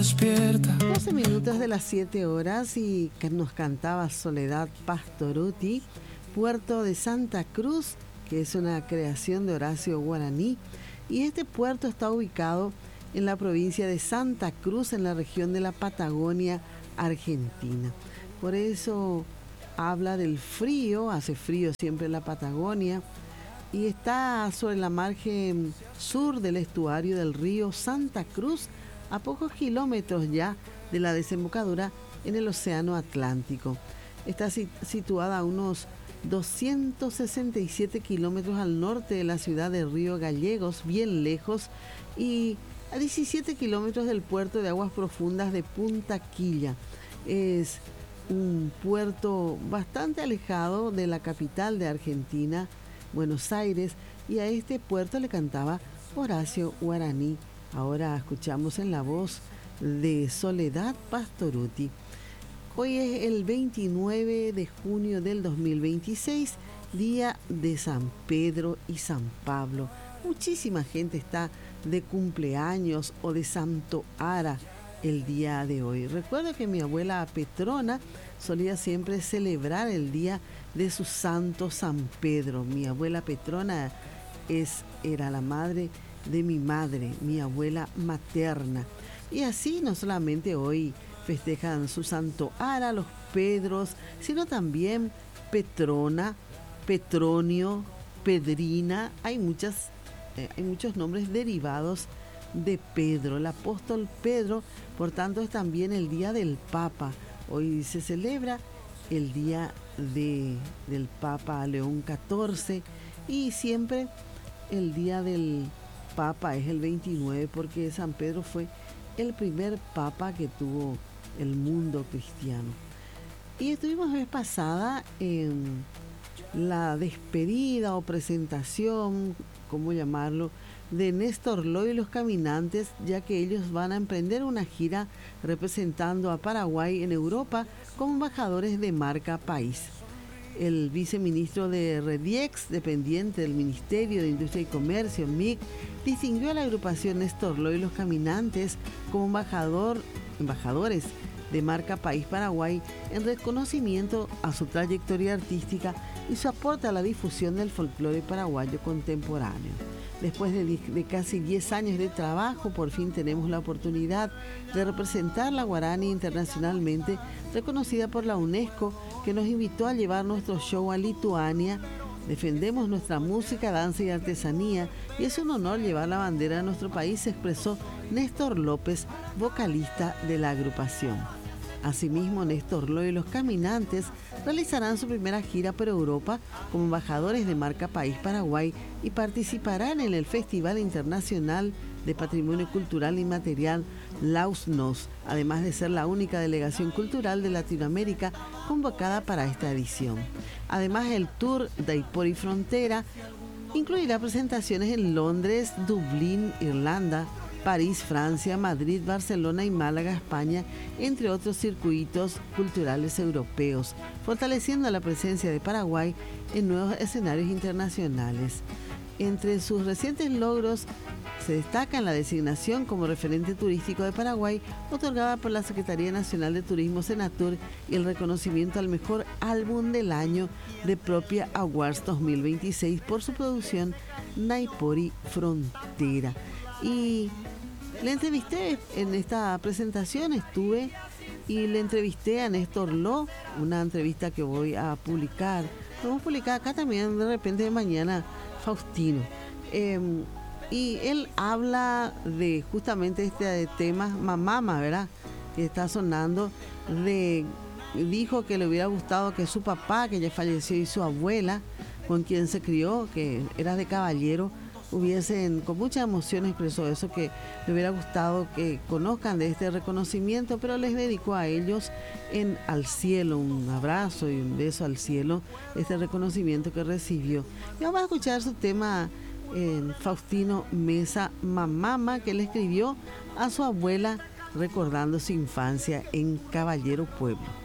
Despierta. 12 minutos de las 7 horas y que nos cantaba Soledad Pastorutti, Puerto de Santa Cruz, que es una creación de Horacio Guaraní. Y este puerto está ubicado en la provincia de Santa Cruz, en la región de la Patagonia, Argentina. Por eso habla del frío, hace frío siempre en la Patagonia, y está sobre la margen sur del estuario del río Santa Cruz, a pocos kilómetros ya de la desembocadura en el Océano Atlántico. Está situada a unos 267 kilómetros al norte de la ciudad de Río Gallegos, bien lejos, y a 17 kilómetros del puerto de aguas profundas de Punta Quilla. Es un puerto bastante alejado de la capital de Argentina, Buenos Aires, y a este puerto le cantaba Horacio Guaraní. Ahora escuchamos en la voz de Soledad Pastorutti. Hoy es el 29 de junio del 2026, día de San Pedro y San Pablo. Muchísima gente está de cumpleaños o de Santo Ara el día de hoy. Recuerdo que mi abuela Petrona solía siempre celebrar el día de su santo San Pedro. Mi abuela Petrona era la madre de mi madre, mi abuela materna. Y así no solamente hoy festejan su santo Ara, los Pedros, sino también Petrona, Petronio, Pedrina. Hay muchos nombres derivados de Pedro. El apóstol Pedro, por tanto, es también el día del Papa. Hoy se celebra el día del Papa León XIV, y siempre el día del Papa es el 29 porque San Pedro fue el primer papa que tuvo el mundo cristiano. Y estuvimos la vez pasada en la despedida o presentación, ¿cómo llamarlo?, de Néstor Loy y los Caminantes, ya que ellos van a emprender una gira representando a Paraguay en Europa como embajadores de marca país. El viceministro de Rediex, dependiente del Ministerio de Industria y Comercio, MIC, distinguió a la agrupación Néstor Loy y los Caminantes como embajadores de marca País Paraguay en reconocimiento a su trayectoria artística y su aporte a la difusión del folclore paraguayo contemporáneo. Después de casi 10 años de trabajo, por fin tenemos la oportunidad de representar la guarani internacionalmente, reconocida por la UNESCO, que nos invitó a llevar nuestro show a Lituania. Defendemos nuestra música, danza y artesanía, y es un honor llevar la bandera de nuestro país, expresó Néstor López, vocalista de la agrupación. Asimismo, Néstor Loy y los Caminantes realizarán su primera gira por Europa como embajadores de marca País Paraguay y participarán en el Festival Internacional de Patrimonio Cultural Inmaterial Laus Nos, además de ser la única delegación cultural de Latinoamérica convocada para esta edición. Además, el Tour Daipori Frontera incluirá presentaciones en Londres, Dublín, Irlanda, París, Francia, Madrid, Barcelona y Málaga, España, entre otros circuitos culturales europeos, fortaleciendo la presencia de Paraguay en nuevos escenarios internacionales. Entre sus recientes logros se destacan la designación como referente turístico de Paraguay, otorgada por la Secretaría Nacional de Turismo Senatur, y el reconocimiento al mejor álbum del año de Propia Awards 2026 por su producción Daipori Frontera. Y le entrevisté en esta presentación, y le entrevisté a Néstor Lo, una entrevista que voy a publicar. Vamos a publicar acá también de repente de mañana, Faustino. Y él habla de justamente este tema, Mamama, ¿verdad?, que está sonando. Dijo que le hubiera gustado que su papá, que ya falleció, y su abuela, con quien se crió, que era de Caballero, con mucha emoción expresó eso, que le hubiera gustado que conozcan de este reconocimiento, pero les dedicó a ellos al cielo, un abrazo y un beso al cielo, este reconocimiento que recibió. Y vamos a escuchar su tema, Faustino Mesa, Mamama, que le escribió a su abuela recordando su infancia en Caballero Pueblo.